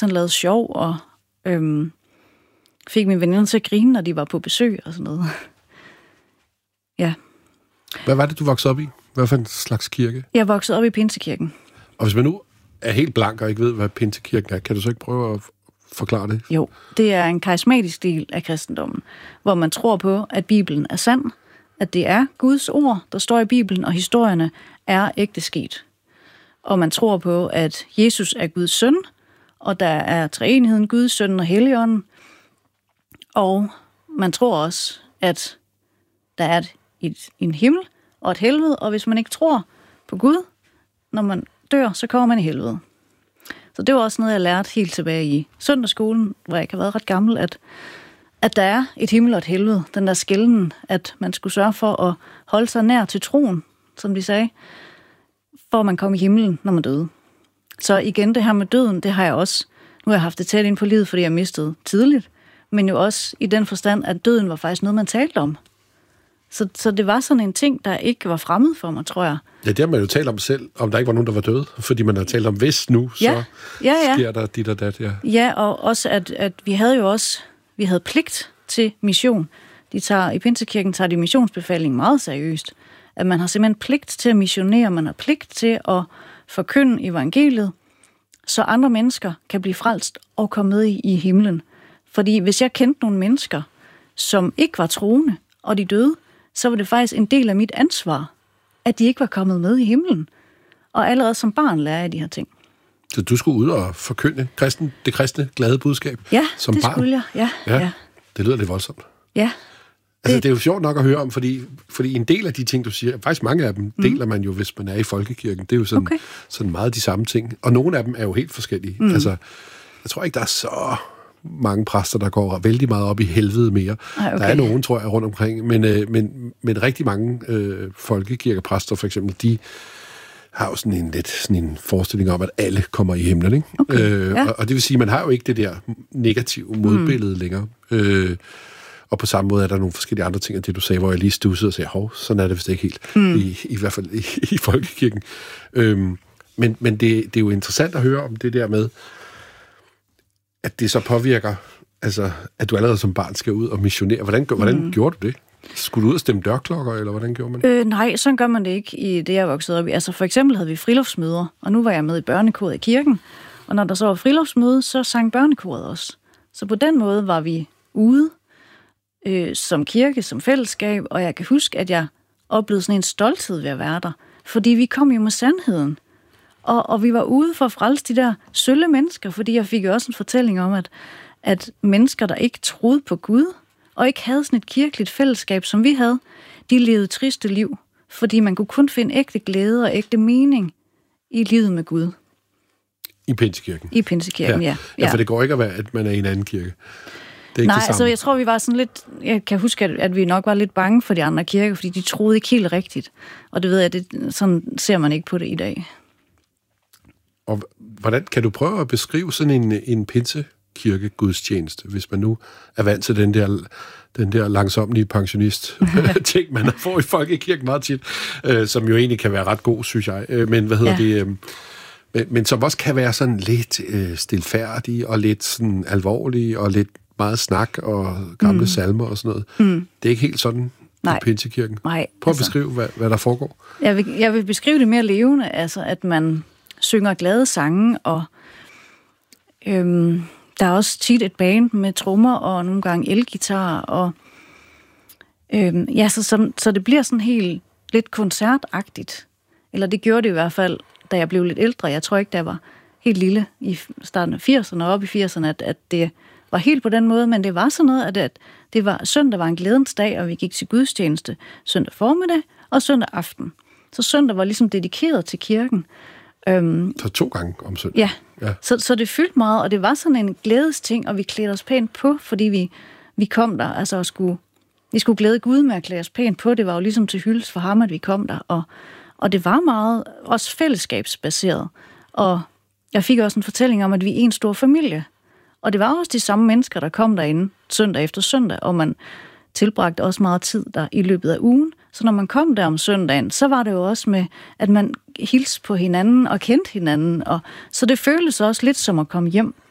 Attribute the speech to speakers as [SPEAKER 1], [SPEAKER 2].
[SPEAKER 1] han lavede sjov, og fik mine veninder til at grine, når de var på besøg og sådan noget. Ja.
[SPEAKER 2] Hvad var det, du voksede op i? Hvad for en slags kirke?
[SPEAKER 1] Jeg voksede op i Pinsekirken.
[SPEAKER 2] Og hvis man nu er helt blank og ikke ved, hvad Pinsekirken er, kan du så ikke prøve at forklare det?
[SPEAKER 1] Jo, det er en karismatisk del af kristendommen, hvor man tror på, at Bibelen er sand, at det er Guds ord, der står i Bibelen, og historierne er ægte sket. Og man tror på, at Jesus er Guds søn, og der er treenigheden Guds søn og Helligånden. Og man tror også, at der er en himmel og et helvede, og hvis man ikke tror på Gud, når man dør, så kommer man i helvede. Så det var også noget, jeg lærte helt tilbage i søndagsskolen, hvor jeg ikke har været ret gammel, at der er et himmel og et helvede. Den der skelnen, at man skulle sørge for at holde sig nær til troen, som de sagde, for man kom i himlen, når man døde. Så igen, det her med døden, det har jeg også, nu har jeg haft det tæt ind på livet, fordi jeg mistede tidligt, men jo også i den forstand, at døden var faktisk noget, man talte om. Så det var sådan en ting, der ikke var fremmed for mig, tror jeg.
[SPEAKER 2] Ja, det har man jo talt om selv, om der ikke var nogen, der var døde, fordi man har talt om, hvis nu, så sker der dit og dat.
[SPEAKER 1] Ja, og også, at vi havde pligt til mission. I Pinsekirken tager de missionsbefalingen meget seriøst. At man har simpelthen pligt til at missionere, man har pligt til at forkynde evangeliet, så andre mennesker kan blive frelst og komme med i himlen. Fordi hvis jeg kendte nogle mennesker, som ikke var troende, og de døde, så var det faktisk en del af mit ansvar, at de ikke var kommet med i himlen. Og allerede som barn lærer jeg de her ting.
[SPEAKER 2] Så du skulle ud og forkynde det kristne glade budskab som
[SPEAKER 1] det
[SPEAKER 2] barn?
[SPEAKER 1] Skulle jeg. Ja.
[SPEAKER 2] Det lyder lidt voldsomt.
[SPEAKER 1] Ja.
[SPEAKER 2] Altså, det er jo sjovt nok at høre om, fordi en del af de ting, du siger, faktisk mange af dem deler man jo, hvis man er i folkekirken. Det er jo sådan meget de samme ting. Og nogle af dem er jo helt forskellige. Altså, jeg tror ikke, der er så mange præster, der går vældig meget op i helvede mere. Okay. Der er nogen, tror jeg, rundt omkring. Men rigtig mange folkekirkepræster, for eksempel, de har jo sådan en forestilling om, at alle kommer i himlen, ikke?
[SPEAKER 1] Okay.
[SPEAKER 2] Og det vil sige, at man har jo ikke det der negative modbillede længere. Og på samme måde er der nogle forskellige andre ting, end det du sagde, hvor jeg lige stussede og sagde, sådan er det vist ikke helt, i hvert fald i folkekirken. Men det er jo interessant at høre om det der med, at det så påvirker, altså, at du allerede som barn skal ud og missionere. Hvordan gjorde du det? Skulle du ud og stemme dørklokker, eller hvordan gjorde man?
[SPEAKER 1] Nej, sådan gør man det ikke i det, jeg voksede op i. Altså for eksempel havde vi friluftsmøder, og nu var jeg med i børnekoret i kirken, og når der så var friluftsmøde, så sang børnekoret også. Så på den måde var vi ude som kirke, som fællesskab, og jeg kan huske, at jeg oplevede sådan en stolthed ved at være der, fordi vi kom jo med sandheden. Og vi var ude for at frelse de der sølle mennesker, fordi jeg fik jo også en fortælling om, at mennesker, der ikke troede på Gud, og ikke havde sådan et kirkeligt fællesskab, som vi havde, de levede triste liv, fordi man kunne kun finde ægte glæde og ægte mening i livet med Gud.
[SPEAKER 2] I Pinsekirken?
[SPEAKER 1] I Pinsekirken, ja.
[SPEAKER 2] Ja, for det går ikke at være, at man er i en anden kirke. Det er ikke
[SPEAKER 1] Nej,
[SPEAKER 2] det samme.
[SPEAKER 1] altså jeg tror, vi var sådan lidt... Jeg kan huske, at vi nok var lidt bange for de andre kirker, fordi de troede ikke helt rigtigt. Og det ved jeg, sådan ser man ikke på det i dag.
[SPEAKER 2] Og hvordan kan du prøve at beskrive sådan en pinsekirke-gudstjeneste, hvis man nu er vant til den der langsomlige pensionist-ting, man får i folkekirken meget tit, som jo egentlig kan være ret god, synes jeg. Men men som også kan være sådan lidt stilfærdig og lidt sådan alvorlig og lidt meget snak og gamle salmer og sådan noget. Det er ikke helt sådan i Pinsekirken.
[SPEAKER 1] Nej.
[SPEAKER 2] Prøv at beskrive, hvad der foregår.
[SPEAKER 1] Jeg vil beskrive det mere levende, altså at man synger glade sange, og der er også tit et band med trommer og nogle gange elgitar, og så det bliver sådan helt lidt koncertagtigt. Eller det gjorde det i hvert fald, da jeg blev lidt ældre. Jeg tror ikke, da jeg var helt lille i starten af 80'erne og op i 80'erne, at det var helt på den måde, men det var sådan noget, at det var søndag var en glædens dag, og vi gik til gudstjeneste søndag formiddag og søndag aften. Så søndag var ligesom dedikeret til kirken.
[SPEAKER 2] Så 2 gange om søndag?
[SPEAKER 1] Ja. Så det fyldte meget, og det var sådan en glædesting, og vi klædte os pænt på, fordi vi kom der, altså vi skulle glæde Gud med at klæde os pænt på. Det var jo ligesom til hyldes for ham, at vi kom der, og det var meget også fællesskabsbaseret. Og jeg fik også en fortælling om, at vi er en stor familie. Og det var også de samme mennesker, der kom derinde søndag efter søndag, og man tilbragte også meget tid der i løbet af ugen. Så når man kom der om søndagen, så var det jo også med, at man hilste på hinanden og kendte hinanden. Og så det føltes også lidt som at komme hjem.